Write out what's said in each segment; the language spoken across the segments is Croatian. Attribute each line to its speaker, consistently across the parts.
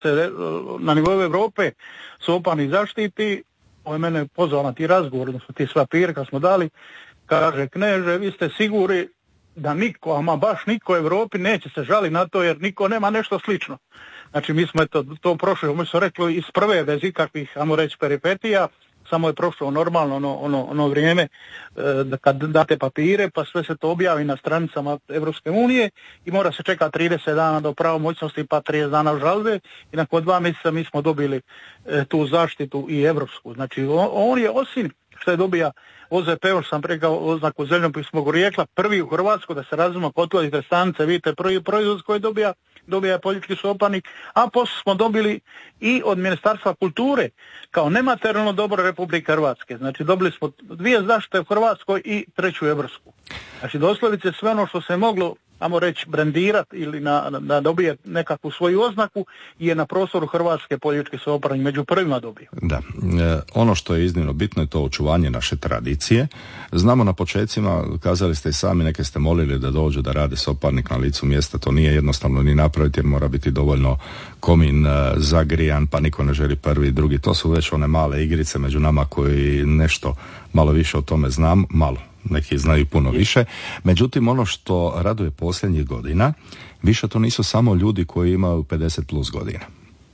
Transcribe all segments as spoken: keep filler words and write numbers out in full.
Speaker 1: se na nivou Europe soparnik zaštiti. On je mene pozvao na ti razgovor, odnosno ti papire kad smo dali, kaže, kneže, vi ste sigurni da niko, ama baš niko u Europi neće se žali na to jer niko nema nešto slično. Znači mi smo eto, to prošli, mi smo rekli iz prve bez ikakvih, ajmo reći, peripetija, samo je prošlo normalno ono, ono, ono vrijeme da kad date papire pa sve se to objavi na stranicama Evropske unije i mora se čekati trideset dana do pravomoćnosti pa trideset dana žalbe i nakon dva mjeseca mi smo dobili e, tu zaštitu i evropsku. Znači on, on je osim što je dobija O Z P, još sam rekao oznaku zemljopisnog porijekla, prvi u Hrvatskoj, da se razuma, potvorite stanice, vidite prvi proizvod koji dobija, dobija politički soparnik, a poslije smo dobili i od Ministarstva kulture kao nematerijalno dobro Republike Hrvatske. Znači dobili smo dvije zaštite u Hrvatskoj i treću evropsku. Znači doslovice sve ono što se moglo, ajmo reći, brendirati ili na, da dobije nekakvu svoju oznaku je na prostoru Hrvatske politički soparnik među prvima dobio.
Speaker 2: Da, e, ono što je iznimno bitno je to očuvanje naše tradicije. Znamo na počecima, kazali ste i sami, neke ste molili da dođu da rade soparnik na licu mjesta, to nije jednostavno ni napraviti jer mora biti dovoljno komin e, zagrijan, pa niko ne želi prvi, drugi, to su već one male igrice među nama koji nešto malo više o tome znam, malo. Neki znaju puno više. Međutim, ono što raduje posljednjih godina, više to nisu samo ljudi koji imaju pedeset plus godina.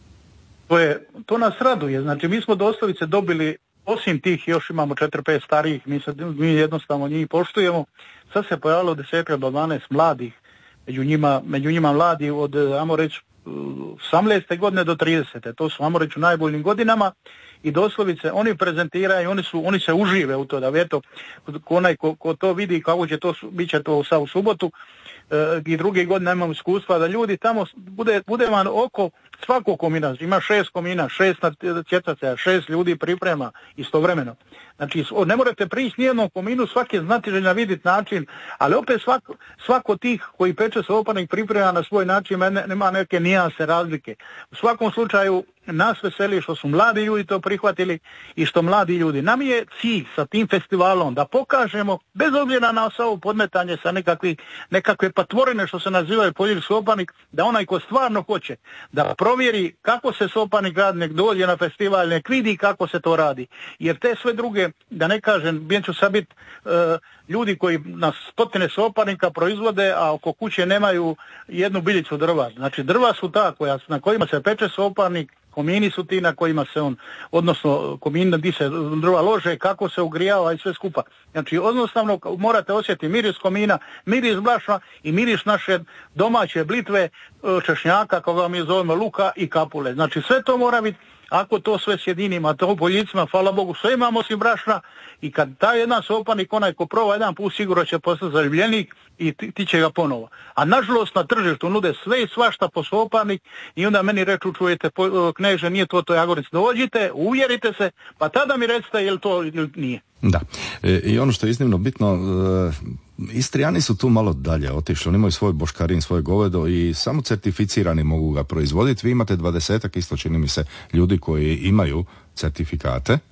Speaker 1: To, je, to nas raduje. Znači, mi smo doslovice dobili, osim tih još imamo četiri pet starijih, mi, se, mi jednostavno njih poštujemo. Sad se pojavilo deset do dvanaest mladih, među njima, među njima mladi od, ajmo reći, osamnaeste godine do tridesete. To su, ajmo reći, u najboljim godinama. I doslovice oni prezentiraju, oni su, oni se užive u to, da eto, onaj ko, ko to vidi kako će to, bit će to sad u subotu e, i druge godine imamo iskustva da ljudi tamo bude, bude vam oko svakog komina, ima šest komina, šest natjecatelja, šest ljudi priprema istovremeno. Znači, ne morate prići nijednom kominu, svaki znatiželja vidjeti način, ali opet svako, svako tih koji peče soparnik priprema na svoj način, nema neke nijanse razlike. U svakom slučaju, nas veseli što su mladi ljudi to prihvatili i što mladi ljudi. Nam je cilj sa tim festivalom da pokažemo, bez obzira na ovo podmetanje sa nekakvi, nekakve patvorine što se nazivaju politički soparnik, da onaj ko stvarno hoće da provjeri kako se soparnik radi, nek dođe na festival, nek vidi kako se to radi. Jer te sve druge, da ne kažem, bien ću sad biti uh, ljudi koji na stotine soparnika proizvode, a oko kuće nemaju jednu biljicu drva. Znači drva su ta koja, na kojima se peče soparnik, komini su ti na kojima se on, odnosno komini gdje se drva lože, kako se ugrijava i sve skupa. Znači jednostavno morate osjetiti miris komina, miris brašna i miris naše domaće blitve, češnjaka, koga mi zovemo luka i kapule. Znači sve to mora biti. Ako to sve sjedinimo, a to u poljicima, hvala Bogu, sve imamo osim brašna i kad taj jedan soparnik, onaj ko proba jedan put, sigurno će postati zaljubljenik i ti, ti će ga ponovo. A nažalost na tržištu nude sve i svašta po soparnik i onda meni reču, čujete, po, kneže, nije to to Jagorec, dođite, uvjerite se, pa tada mi recite je li to ili nije.
Speaker 2: Da, e, i ono što je iznimno bitno, e, Istrijani su tu malo dalje otišli, oni imaju svoj boškarin, svoje govedo i samo certificirani mogu ga proizvoditi. Vi imate dvadesetak, isto čini mi se, ljudi koji imaju certifikate e,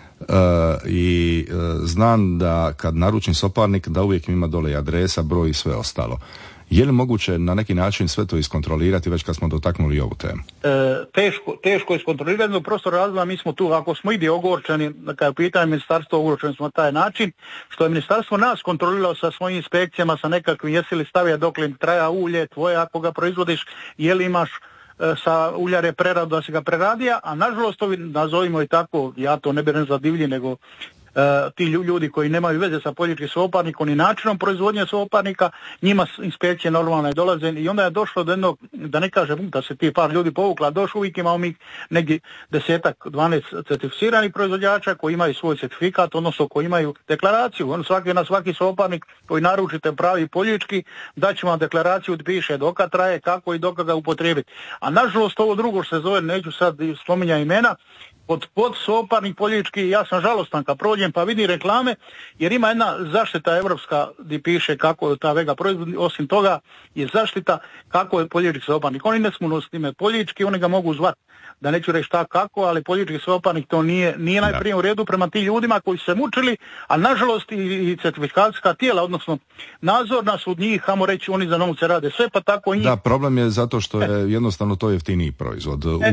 Speaker 2: i e, znam da kad naručim soparnik da uvijek ima dole i adresa, broj i sve ostalo. Je li moguće na neki način sve to iskontrolirati već kad smo dotaknuli ovu temu?
Speaker 1: E, teško, teško iskontrolirati, no prosto razloga mi smo tu, ako smo ide ogorčeni, kada je pitanje ministarstvo, ogorčeni smo na taj način, što je ministarstvo nas kontroliralo sa svojim inspekcijama, sa nekakvim, jesi li stavija dok li traja ulje tvoje, ako ga proizvodiš, je li imaš e, sa uljare preradu da se ga preradija, a nažalost ovi, nazovimo i tako, ja to ne bih za divlji, nego Uh, ti ljudi koji nemaju veze sa političkim soparnikom i načinom proizvodnje soparnika, njima inspekcije normalno ne dolaze i onda je došlo do jednog, da ne kažem da se ti par ljudi povukla, došlo uvijek imamo mi negdje desetak, dvanaest certificiranih proizvođača koji imaju svoj certifikat, odnosno koji imaju deklaraciju. On svaki na svaki soparnik koji naručite pravi politički, da će vam deklaraciju gdje piše dok traje, kako i dok ga upotrijebiti. A nažalost ovo drugo što se zove, neću sad spominjati imena, pod, pod soparnik poljički, ja sam žalostan kad prođem pa vidim reklame, jer ima jedna zaštita evropska gdje piše kako je ta vega proizvod, osim toga je zaštita kako je poljički soparnik. Oni ne smu nositi ime poljički, oni ga mogu zvati. Da neću reći šta kako, ali poljički soparnik to nije, nije najprije u redu prema tim ljudima koji su se mučili, a nažalost i, i certifikacijska tijela, odnosno nadzorna su od njih, hajmo reći, oni za novce rade sve, pa tako i njih.
Speaker 2: Da, problem je zato što je jednostavno to jeftiniji proizvod.